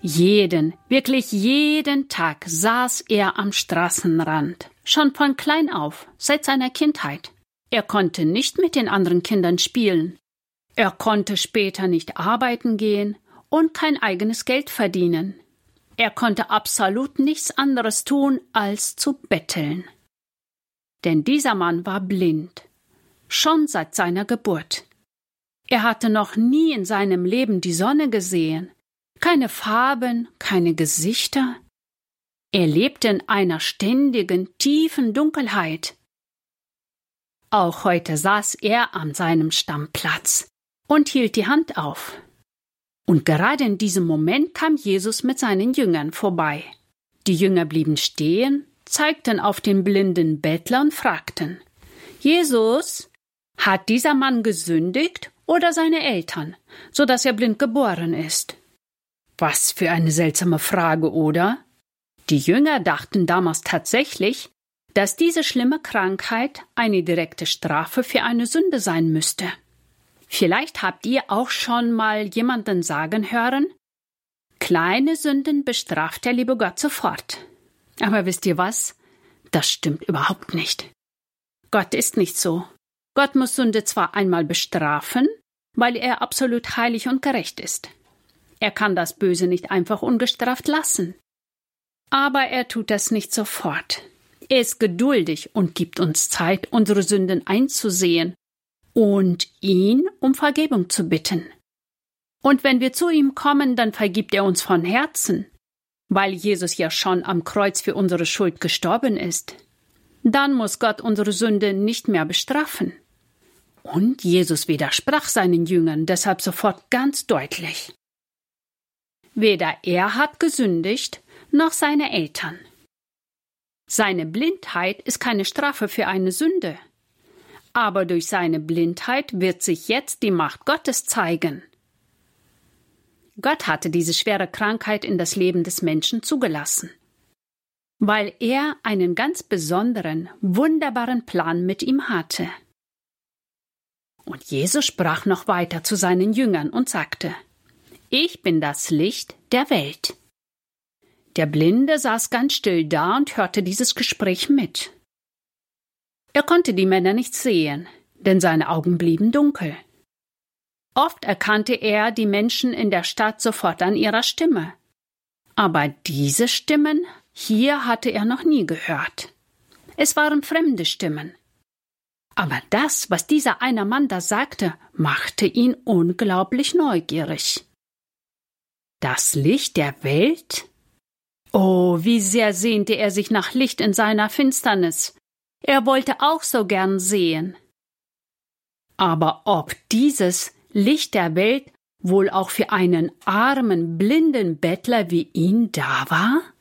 Wirklich jeden Tag saß er am Straßenrand, schon von klein auf, seit seiner Kindheit. Er konnte nicht mit den anderen Kindern spielen. Er konnte später nicht arbeiten gehen und kein eigenes Geld verdienen. Er konnte absolut nichts anderes tun, als zu betteln. Denn dieser Mann war blind, schon seit seiner Geburt. Er hatte noch nie in seinem Leben die Sonne gesehen, keine Farben, keine Gesichter. Er lebte in einer ständigen, tiefen Dunkelheit. Auch heute saß er an seinem Stammplatz und hielt die Hand auf. Und gerade in diesem Moment kam Jesus mit seinen Jüngern vorbei. Die Jünger blieben stehen, zeigten auf den blinden Bettler und fragten: Jesus, hat dieser Mann gesündigt oder seine Eltern, so dass er blind geboren ist? Was für eine seltsame Frage, oder? Die Jünger dachten damals tatsächlich, dass diese schlimme Krankheit eine direkte Strafe für eine Sünde sein müsste. Vielleicht habt ihr auch schon mal jemanden sagen hören: Kleine Sünden bestraft der liebe Gott sofort. Aber wisst ihr was? Das stimmt überhaupt nicht. Gott ist nicht so. Gott muss Sünde zwar einmal bestrafen, weil er absolut heilig und gerecht ist. Er kann das Böse nicht einfach ungestraft lassen. Aber er tut das nicht sofort. Er ist geduldig und gibt uns Zeit, unsere Sünden einzusehen und ihn um Vergebung zu bitten. Und wenn wir zu ihm kommen, dann vergibt er uns von Herzen, weil Jesus ja schon am Kreuz für unsere Schuld gestorben ist. Dann muss Gott unsere Sünde nicht mehr bestrafen. Und Jesus widersprach seinen Jüngern deshalb sofort ganz deutlich. Weder er hat gesündigt, noch seine Eltern. Seine Blindheit ist keine Strafe für eine Sünde. Aber durch seine Blindheit wird sich jetzt die Macht Gottes zeigen. Gott hatte diese schwere Krankheit in das Leben des Menschen zugelassen, weil er einen ganz besonderen, wunderbaren Plan mit ihm hatte. Und Jesus sprach noch weiter zu seinen Jüngern und sagte: Ich bin das Licht der Welt. Der Blinde saß ganz still da und hörte dieses Gespräch mit. Er konnte die Männer nicht sehen, denn seine Augen blieben dunkel. Oft erkannte er die Menschen in der Stadt sofort an ihrer Stimme. Aber diese Stimmen hier hatte er noch nie gehört. Es waren fremde Stimmen. Aber das, was dieser eine Mann da sagte, machte ihn unglaublich neugierig. Das Licht der Welt? Oh, wie sehr sehnte er sich nach Licht in seiner Finsternis. Er wollte auch so gern sehen. Aber ob dieses Licht der Welt wohl auch für einen armen, blinden Bettler wie ihn da war?